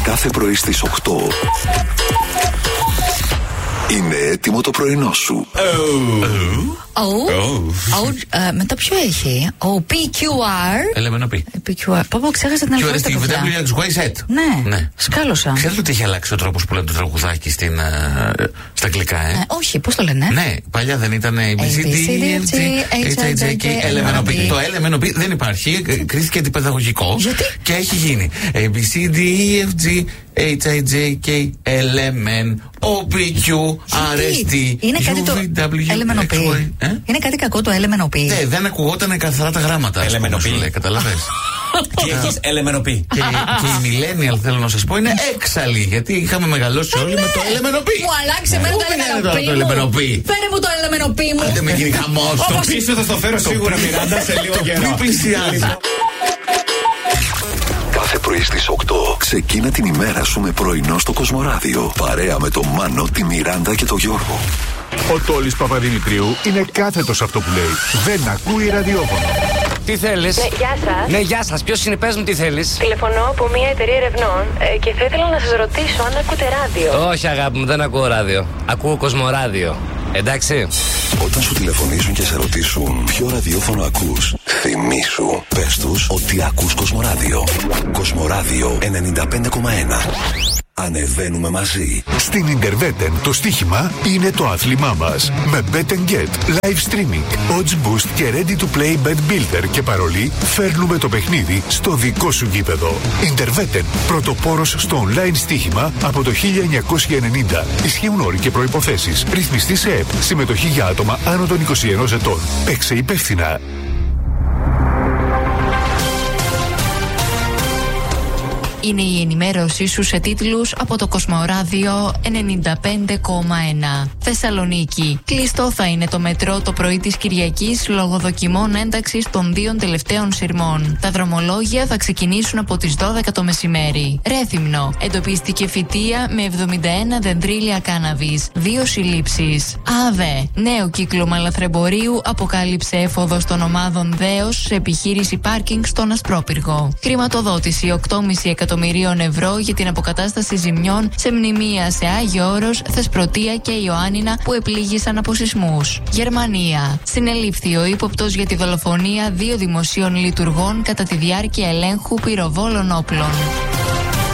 Κάθε πρωί στις 8. Είναι έτοιμο το πρωινό σου. Μετά ποιο έχει? Ο PQR. Έλαμε πει. PQR. Πάπα, ξέχασα την αλφαβήτα. QRST, Ναι, σκάλωσα. Ξέρετε ότι έχει αλλάξει ο τρόπος που λένε το τραγουδάκι στα αγγλικά, Όχι, πώς το λένε? Ναι, παλιά δεν ήταν LMNOP. Το LMNOP δεν υπάρχει, κρίθηκε αντιπαιδαγωγικό. Γιατί? Και έχει γίνει ABCDEFG HIJK LMN OPQ RST. Είναι κάτι το LMNOP. Είναι κάτι κακό το LMNOP. Ναι, δεν ακουγόταν καθαρά τα γράμματα. LMNOP. Καταλαβες. Τι έχεις, LMNOP. Και οι millennial, θέλω να σας πω, είναι έξαλλοι. Γιατί είχαμε μεγαλώσει όλοι με το LMNOP. Μου αλλάξει εμένα το LMNOP. Φέρε μου το LMNOP μου. Δεν με γίνει χαμός. Το πίσω θα το φέρω σίγουρα, Μιράντα, σε λίγο καιρό. Κάθε πρωί στις 8 ξεκίνα την ημέρα σου με πρωινό στο Κοσμοράδιο. Παρέα με τον Μάνο, τη Μιράντα και τον Γιώργο. Ο Τόλης Παπαδημητρίου είναι κάθετος αυτό που λέει. Δεν ακούει ραδιόφωνο. Τι θέλεις? Ναι, γεια σας. Ναι, γεια σας. Ποιος είναι, πες μου τι θέλεις. Τηλεφωνώ από μια εταιρεία ερευνών και θα ήθελα να σας ρωτήσω αν ακούτε ράδιο. Όχι, αγάπη μου, δεν ακούω ράδιο. Ακούω Κοσμοράδιο. Εντάξει. Όταν σου τηλεφωνήσουν και σε ρωτήσουν ποιο ραδιόφωνο ακούς, θυμήσου, πες τους ότι ακούς Κοσμοράδιο. Κοσμοράδιο 95,1. Ανεβαίνουμε μαζί. Στην Ιντερβέτεν το στοίχημα είναι το άθλημά μας. Με Bet & Get, live streaming, odds boost και ready to play bet builder και παρολί, φέρνουμε το παιχνίδι στο δικό σου γήπεδο. Ιντερβέτεν, πρωτοπόρος στο online στοίχημα από το 1990. Ισχύουν όροι και προϋποθέσεις. Ρυθμιστή σε ΕΠ. Συμμετοχή για άτομα άνω των 21 ετών. Παίξε υπεύθυνα. Είναι η ενημέρωσή σου σε τίτλους από το Κοσμοράδιο 95,1. Θεσσαλονίκη. Κλειστό θα είναι το μετρό το πρωί της Κυριακής λόγω δοκιμών ένταξης των 2 τελευταίων σειρμών. Τα δρομολόγια θα ξεκινήσουν από τις 12 το μεσημέρι. Ρέθυμνο. Εντοπίστηκε φυτεία με 71 δεντρίλια κάναβης. 2 συλλήψεις. ΑΔΕ. Νέο κύκλωμα λαθρεμπορίου αποκάλυψε έφοδος των ομάδων Δέος σε επιχείρηση πάρκινγκ στον Ασπρόπυργο. Χρηματοδότηση 8,5 εκατομμυρίων ευρώ για την αποκατάσταση ζημιών σε μνημεία σε Άγιο Όρος, Θεσπρωτεία και Ιωάννινα που επλήγησαν από σεισμούς. Γερμανία. Συνελήφθη ο ύποπτος για τη δολοφονία 2 δημοσίων λειτουργών κατά τη διάρκεια ελέγχου πυροβόλων όπλων.